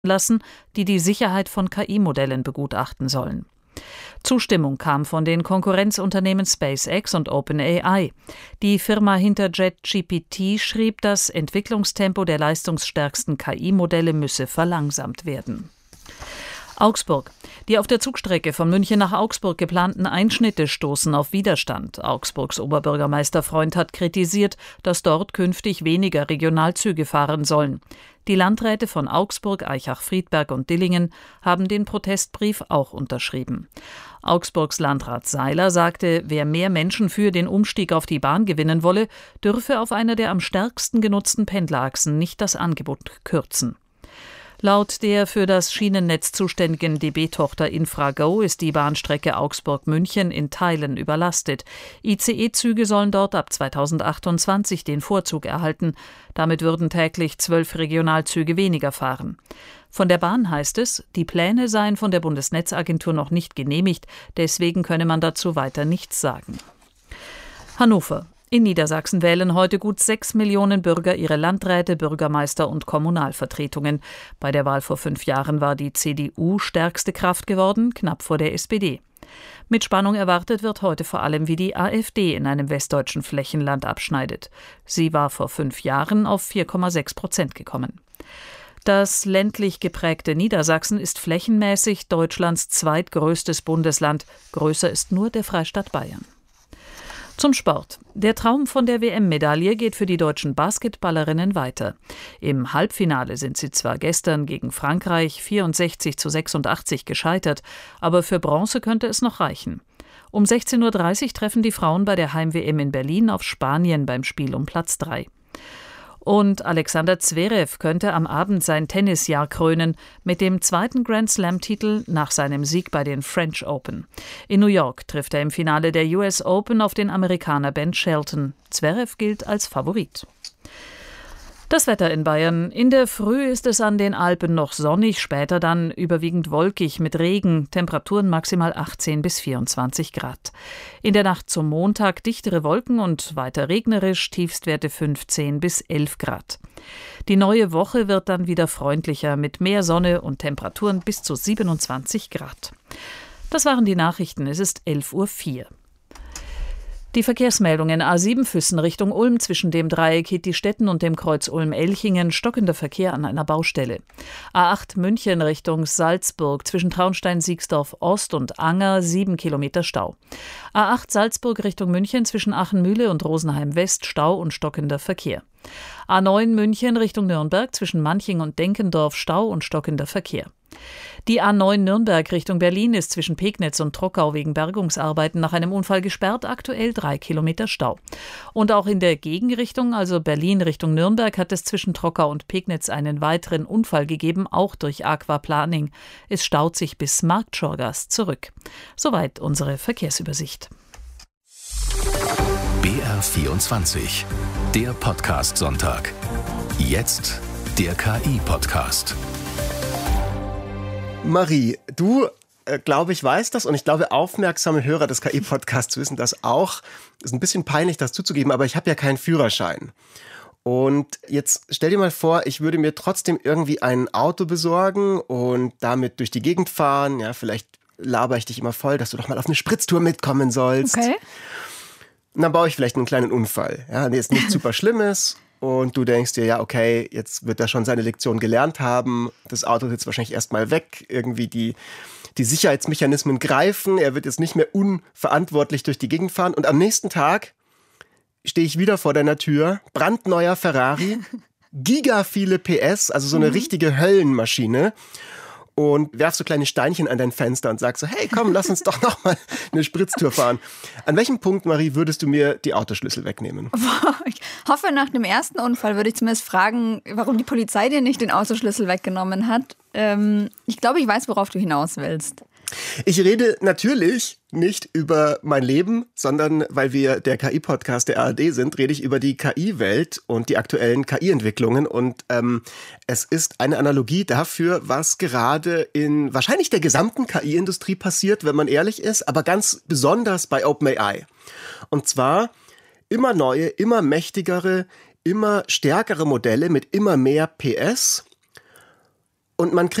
lassen, die die Sicherheit von KI-Modellen begutachten sollen. Zustimmung kam von den Konkurrenzunternehmen SpaceX und OpenAI. Die Firma hinter JetGPT schrieb, das Entwicklungstempo der leistungsstärksten KI-Modelle müsse verlangsamt werden. Augsburg. Die auf der Zugstrecke von München nach Augsburg geplanten Einschnitte stoßen auf Widerstand. Augsburgs Oberbürgermeister Freund hat kritisiert, dass dort künftig weniger Regionalzüge fahren sollen. Die Landräte von Augsburg, Aichach, Friedberg und Dillingen haben den Protestbrief auch unterschrieben. Augsburgs Landrat Seiler sagte, wer mehr Menschen für den Umstieg auf die Bahn gewinnen wolle, dürfe auf einer der am stärksten genutzten Pendlerachsen nicht das Angebot kürzen. Laut der für das Schienennetz zuständigen DB-Tochter Infrago ist die Bahnstrecke Augsburg-München in Teilen überlastet. ICE-Züge sollen dort ab 2028 den Vorzug erhalten. Damit würden täglich 12 Regionalzüge weniger fahren. Von der Bahn heißt es, die Pläne seien von der Bundesnetzagentur noch nicht genehmigt, deswegen könne man dazu weiter nichts sagen. Hannover. In Niedersachsen wählen heute gut 6 Millionen Bürger ihre Landräte, Bürgermeister und Kommunalvertretungen. Bei der Wahl vor 5 Jahren war die CDU stärkste Kraft geworden, knapp vor der SPD. Mit Spannung erwartet wird heute vor allem, wie die AfD in einem westdeutschen Flächenland abschneidet. Sie war vor 5 Jahren auf 4,6% gekommen. Das ländlich geprägte Niedersachsen ist flächenmäßig Deutschlands zweitgrößtes Bundesland. Größer ist nur der Freistaat Bayern. Zum Sport. Der Traum von der WM-Medaille geht für die deutschen Basketballerinnen weiter. Im Halbfinale sind sie zwar gestern gegen Frankreich 64:86 gescheitert, aber für Bronze könnte es noch reichen. Um 16:30 Uhr treffen die Frauen bei der Heim-WM in Berlin auf Spanien beim Spiel um Platz 3. Und Alexander Zverev könnte am Abend sein Tennisjahr krönen mit dem zweiten Grand-Slam-Titel nach seinem Sieg bei den French Open. In New York trifft er im Finale der US Open auf den Amerikaner Ben Shelton. Zverev gilt als Favorit. Das Wetter in Bayern. In der Früh ist es an den Alpen noch sonnig, später dann überwiegend wolkig mit Regen, Temperaturen maximal 18 bis 24 Grad. In der Nacht zum Montag dichtere Wolken und weiter regnerisch, Tiefstwerte 15 bis 11 Grad. Die neue Woche wird dann wieder freundlicher mit mehr Sonne und Temperaturen bis zu 27 Grad. Das waren die Nachrichten, es ist 11:04 Uhr. Die Verkehrsmeldungen: A7 Füssen Richtung Ulm zwischen dem Dreieck Hitti-Stetten und dem Kreuz Ulm-Elchingen, stockender Verkehr an einer Baustelle. A8 München Richtung Salzburg zwischen Traunstein-Siegsdorf-Ost und Anger 7 Kilometer Stau. A8 Salzburg Richtung München zwischen Achenmühle und Rosenheim-West Stau und stockender Verkehr. A9 München Richtung Nürnberg zwischen Manching und Denkendorf Stau und stockender Verkehr. Die A9 Nürnberg Richtung Berlin ist zwischen Pegnitz und Trockau wegen Bergungsarbeiten nach einem Unfall gesperrt, aktuell 3 Kilometer Stau. Und auch in der Gegenrichtung, also Berlin Richtung Nürnberg, hat es zwischen Trockau und Pegnitz einen weiteren Unfall gegeben, auch durch Aquaplaning. Es staut sich bis Marktschorgast zurück. Soweit unsere Verkehrsübersicht. BR24, der Podcast-Sonntag. Jetzt der KI-Podcast. Marie, du, glaube ich, weißt das und ich glaube, aufmerksame Hörer des KI-Podcasts wissen das auch. Ist ein bisschen peinlich, das zuzugeben, aber ich habe ja keinen Führerschein. Und jetzt stell dir mal vor, ich würde mir trotzdem irgendwie ein Auto besorgen und damit durch die Gegend fahren. Ja, vielleicht laber ich dich immer voll, dass du doch mal auf eine Spritztour mitkommen sollst. Okay. Und dann baue ich vielleicht einen kleinen Unfall. Ja, der ist nichts super Schlimmes. Und du denkst dir, ja, okay, jetzt wird er schon seine Lektion gelernt haben. Das Auto ist jetzt wahrscheinlich erstmal weg. Irgendwie die Sicherheitsmechanismen greifen. Er wird jetzt nicht mehr unverantwortlich durch die Gegend fahren. Und am nächsten Tag stehe ich wieder vor deiner Tür. Brandneuer Ferrari. Giga viele PS, also so eine richtige Höllenmaschine. Und werfst so kleine Steinchen an dein Fenster und sagst so, hey, komm, lass uns doch noch mal eine Spritztour fahren. An welchem Punkt, Marie, würdest du mir die Autoschlüssel wegnehmen? Ich hoffe, nach dem ersten Unfall würde ich zumindest fragen, warum die Polizei dir nicht den Autoschlüssel weggenommen hat. Ich glaube, ich weiß, worauf du hinaus willst. Ich rede natürlich nicht über mein Leben, sondern weil wir der KI-Podcast der ARD sind, rede ich über die KI-Welt und die aktuellen KI-Entwicklungen. Und es ist eine Analogie dafür, was gerade in wahrscheinlich der gesamten KI-Industrie passiert, wenn man ehrlich ist, aber ganz besonders bei OpenAI. Und zwar immer neue, immer mächtigere, immer stärkere Modelle mit immer mehr PS. Und man